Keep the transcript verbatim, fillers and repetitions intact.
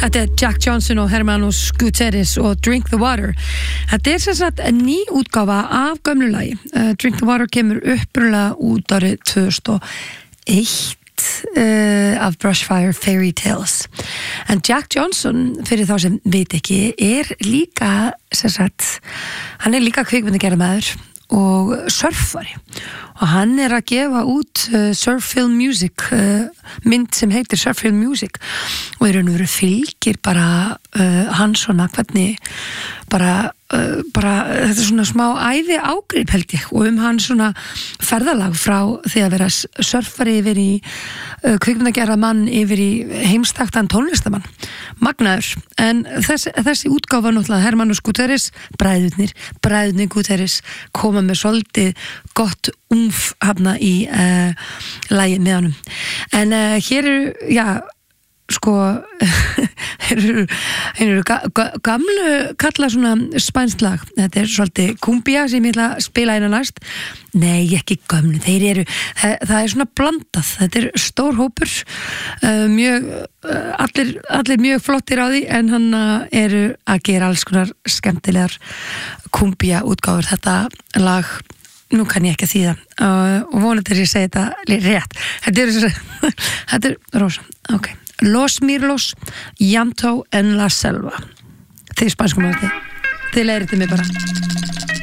Þetta er Jack Johnson og Hermanos Gutierrez og Drink the Water. Þetta er sem sagt ný útgáfa af gömlu lagi. uh, Drink the Water kemur upprunalega út árið tvö þúsund og eitt uh, af Brushfire Fairy Tales. En Jack Johnson, fyrir þá sem veit ekki, er líka sem sagt, hann er líka kvikmyndagerðarmaður og surfari og hann er að gefa út uh, Surf Film Music uh, mynd sem heitir Surf Film Music og í raun og veru fylgir bara uh, hann svona hvernig bara, uh, bara þetta er svona smá ævi ágrip held ég og um hann svona ferðalag frá því að vera surfari yfir í uh, kvikmyndagerðarmann yfir í heimstaktan tónlistamann magnaður, en þessi, þessi útgáfa náttúrulega Hermanos Gutierrez bræðurnir, bræðurnir Gutierrez koma með svolítið gott umf hafna í uh, lagi með honum, en uh, hér eru, já sko þeir eru, þeir eru ga, ga, gamlu kalla svona spænskt lag, þetta er svolítið kumbia sem ég ætla að spila eina næst nei ekki gamlu, þeir eru það, það er svona blandað, þetta er stór hópur uh, mjög uh, allir, allir mjög flottir á því en hann uh, eru að gera alls konar skemmtilegar kumbia útgáfur, þetta lag nú kann ég ekki að þýða uh, og vonandi er ég að segja þetta rétt þetta er, þetta er rosa, ok Los Mirlos, Llanto en la Selva. Þið spanskum á þetta. Þið leirið mig bara.